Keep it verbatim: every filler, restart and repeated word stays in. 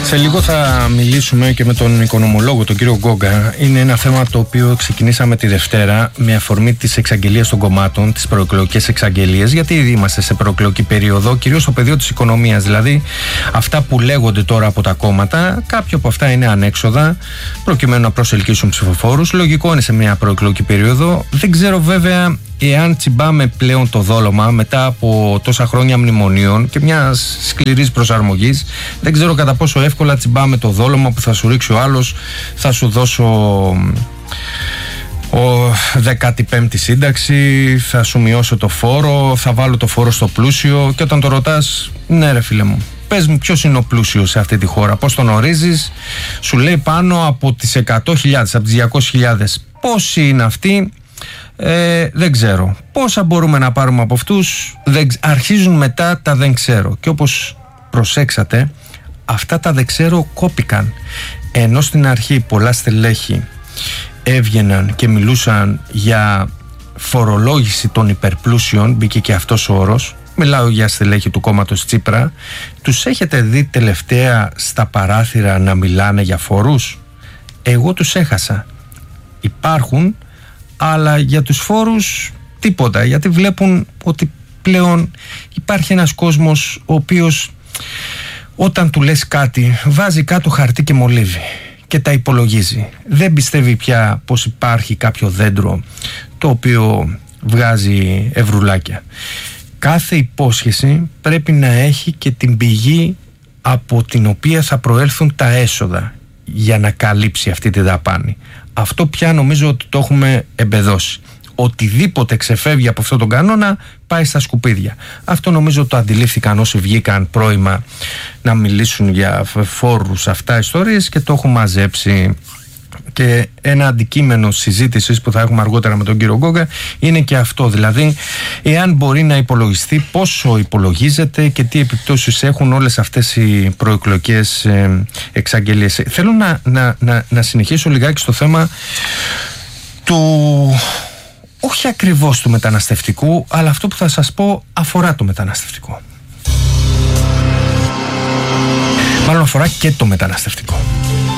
Σε λίγο θα μιλήσουμε και με τον οικονομολόγο, τον κύριο Γκόγκα. Είναι ένα θέμα το οποίο ξεκινήσαμε τη Δευτέρα με αφορμή της εξαγγελίας των κομμάτων, τις προεκλογικές εξαγγελίες, γιατί ήδη είμαστε σε προεκλογική περίοδο, κυρίως στο πεδίο της οικονομίας. Δηλαδή, αυτά που λέγονται τώρα από τα κόμματα, κάποια από αυτά είναι ανέξοδα, προκειμένου να προσελκύσουν ψηφοφόρους. Λογικό είναι σε μια προεκλογική περίοδο. Δεν ξέρω βέβαια εάν τσιμπάμε πλέον το δόλωμα μετά από τόσα χρόνια μνημονίων και μιας σκληρής προσαρμογής. Δεν ξέρω κατά πόσο εύκολα τσιμπάμε το δόλωμα που θα σου ρίξει ο άλλος, θα σου δώσω ο δέκατη πέμπτη σύνταξη, θα σου μειώσω το φόρο, θα βάλω το φόρο στο πλούσιο, και όταν το ρωτάς, ναι ρε φίλε μου, πες μου ποιος είναι ο πλούσιος σε αυτή τη χώρα, πώς τον ορίζεις, σου λέει πάνω από τις εκατό χιλιάδες, από τις διακόσιες χιλιάδες. Πόσοι είναι αυτοί? Ε, δεν ξέρω. Πόσα μπορούμε να πάρουμε από αυτούς? Δεν, αρχίζουν μετά τα δεν ξέρω. Και όπως προσέξατε, αυτά τα δεν ξέρω κόπηκαν. Ενώ στην αρχή πολλά στελέχη έβγαιναν και μιλούσαν για φορολόγηση των υπερπλούσιων, μπήκε και αυτός ο όρος, μιλάω για στελέχη του κόμματος Τσίπρα, τους έχετε δει τελευταία στα παράθυρα να μιλάνε για φόρους? Εγώ τους έχασα. Υπάρχουν, αλλά για τους φόρους τίποτα, γιατί βλέπουν ότι πλέον υπάρχει ένας κόσμος ο οποίος όταν του λες κάτι βάζει κάτω χαρτί και μολύβι και τα υπολογίζει. Δεν πιστεύει πια πως υπάρχει κάποιο δέντρο το οποίο βγάζει ευρουλάκια. Κάθε υπόσχεση πρέπει να έχει και την πηγή από την οποία θα προέλθουν τα έσοδα για να καλύψει αυτή τη δαπάνη. Αυτό πια νομίζω ότι το έχουμε εμπεδώσει. Οτιδήποτε ξεφεύγει από αυτόν τον κανόνα πάει στα σκουπίδια. Αυτό νομίζω το αντιλήφθηκαν όσοι βγήκαν πρώιμα να μιλήσουν για φόρους, αυτά ιστορίες, και το έχουν μαζέψει. Και ένα αντικείμενο συζήτησης που θα έχουμε αργότερα με τον κύριο Γκόγκα είναι και αυτό, δηλαδή εάν μπορεί να υπολογιστεί, πόσο υπολογίζεται και τι επιπτώσεις έχουν όλες αυτές οι προεκλογικές ε, εξαγγελίες. Θέλω να, να, να, να συνεχίσω λιγάκι στο θέμα του, όχι ακριβώς του μεταναστευτικού, αλλά αυτό που θα σας πω αφορά το μεταναστευτικό. Μάλλον αφορά και το μεταναστευτικό.